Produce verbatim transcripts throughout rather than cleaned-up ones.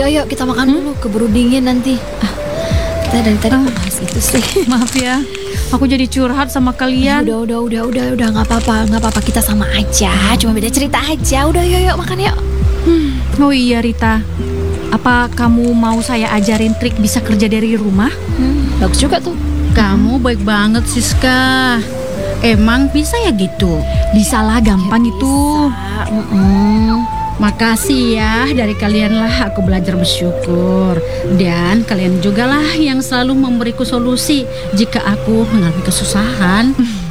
Ayo, ayo kita makan hmm? dulu, keburu dingin nanti. Ah, kita dari tadi ah. bahas itu sih. Maaf ya, aku jadi curhat sama kalian. Udah, udah, udah, udah, udah, nggak apa-apa, nggak apa-apa. Kita sama aja, cuma beda cerita aja. Udah, yuk, yuk makan yuk. Hmm. Oh iya Rita, apa kamu mau saya ajarin trik bisa kerja dari rumah? Hmm, bagus juga tuh. Kamu baik banget Siska. Emang bisa ya gitu? Bisa lah, gampang ya, itu. Mm-mm. Makasih ya, dari kalian lah aku belajar bersyukur. Dan kalian juga lah yang selalu memberiku solusi jika aku mengalami kesusahan.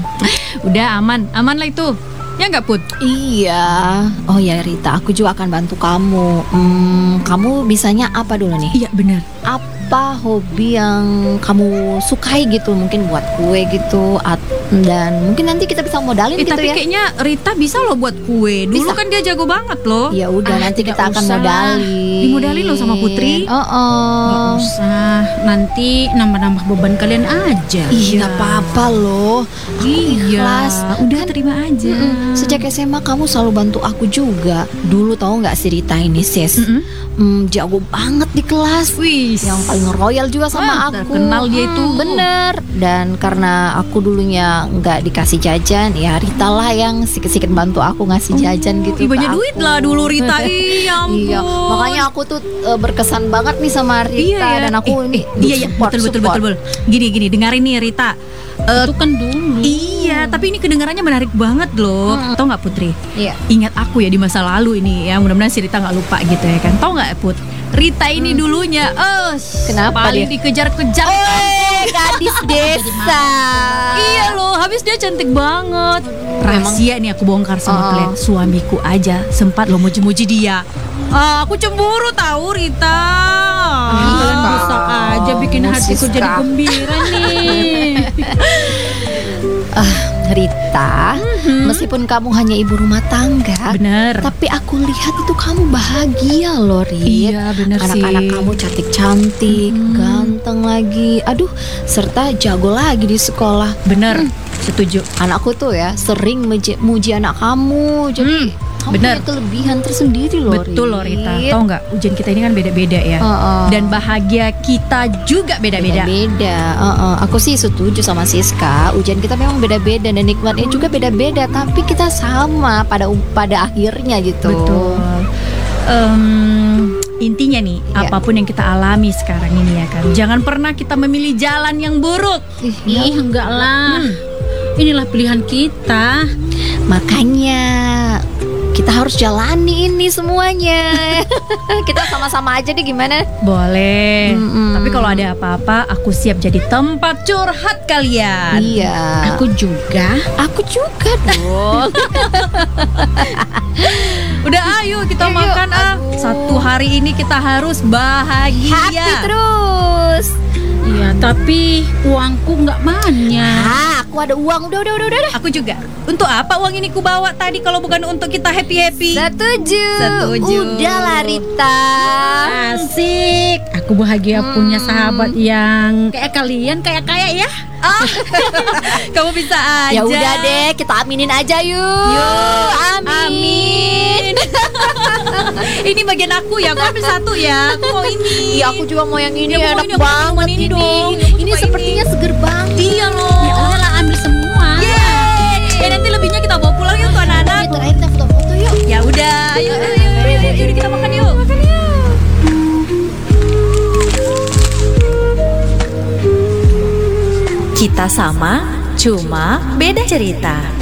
Udah aman, aman lah itu. Ya nggak Put? Iya. Oh ya Rita, aku juga akan bantu kamu. Hmm, kamu bisanya apa dulu nih? Iya benar. Apa hobi yang kamu sukai gitu? Mungkin buat kue gitu, at dan mungkin nanti kita bisa modalin eh, gitu tapi ya. Tapi kayaknya Rita bisa loh buat kue. Dulu bisa. Kan dia jago banget loh. Ya udah, ah, nanti kita akan usah. modalin. Dimodalin loh sama Putri. Oh, oh. Gak usah. Nanti nambah-nambah beban kalian aja. Iya, nggak apa-apa loh. Aku iya. ikhlas. Udah terima aja. Mm-mm. Sejak S M A kamu selalu bantu aku juga. Dulu tahu nggak si Rita ini sis? Mm-mm. Mm, jago banget di kelas. Wih, yang paling royal juga sama ah, aku. Kenal dia itu. Hmm, bener. Dan karena aku dulunya nggak dikasih jajan, ya Rita lah yang sikit-sikit bantu aku ngasih jajan oh, gitu. Banyak ke duit aku. lah dulu Rita. Iya, iya. Makanya aku tuh uh, berkesan banget nih sama Rita. Iya, ya. Dan aku eh, ini eh, iya, iya, support, betul, betul, support. betul, betul. Gini, gini, dengerin nih Rita. Uh, itu kan dulu. Iya, tapi ini kedengarannya menarik banget loh. Hmm. Tahu nggak Putri? Iya. Ingat aku ya di masa lalu ini ya. Mudah-mudahan si Rita nggak lupa gitu ya kan. Tahu nggak Put? Rita ini hmm. dulunya, oh, kenapa paling dia? dikejar-kejar. Oh, gadis desa. Iya loh, habis dia cantik banget. Rahasia nih aku bongkar sama oh. kalian. Suamiku aja sempat lo muji-muji dia. Ah, aku cemburu tahu Rita. Ah, bisa aja bikin hatiku jadi gembira nih. Ah, Rita, mm-hmm. meskipun kamu hanya ibu rumah tangga, bener. Tapi aku lihat itu kamu bahagia loh, Rit. Iya, bener sih. Anak-anak kamu cantik-cantik, mm. ganteng lagi. Aduh, serta jago lagi di sekolah. Bener, mm. setuju. Anakku tuh ya sering muji, muji anak kamu. Jadi mm. kamu bener. punya kelebihan tersendiri loh, betul loh Rita. Rit. Tahu nggak, ujian kita ini kan beda-beda ya. Uh, uh. Dan bahagia kita juga beda-beda. Beda-beda. Uh, uh. Aku sih setuju sama Siska. Ujian kita memang beda-beda dan nikmatnya juga beda-beda. Tapi kita sama pada pada akhirnya gitu. Betul. Um, intinya nih, ya. apapun yang kita alami sekarang ini ya kan, jangan pernah kita memilih jalan yang buruk. Ih, Ih enggak lah. Hmm. Inilah pilihan kita. Makanya kita harus jalani ini semuanya. Kita sama-sama aja deh, gimana? Boleh. Mm-mm. Tapi kalau ada apa-apa, aku siap jadi tempat curhat kalian. Iya. Aku juga. Aku juga dong. Udah ayo kita Ayo, makan ah. aduh. Satu hari ini kita harus bahagia. Happy terus. Iya, tapi uangku nggak banyak. Ah, aku ada uang. Udah, udah, udah, udah. Aku juga. Untuk apa uang ini ku bawa tadi kalau bukan untuk kita happy-happy? Setuju. Setuju. Udahlah Rita. Asik. Aku bahagia Hmm. punya sahabat yang kayak kalian, kayak kayak ya. Oh. Kamu bisa aja. Ya udah deh, kita aminin aja yuk. Yuk, amin. amin. Ini bagian aku ya, aku ambil satu ya. Aku mau ini. Iya, aku juga mau yang ini. Ya, enak ini, aku mau banget ini ini. dong. Ini, Aku suka sepertinya ini. seger banget. Iya loh. Ya udahlah, ambil semua. Yeay. Eh, nanti lebihnya kita bawa pulang yuk ke anak-anak. Ini terakhir kita foto-foto yuk. Ya udah, ayo, ayo, ayo, ayo, ayo, ayo, kita makan yuk. Makan yuk. Kita sama, cuma beda cerita.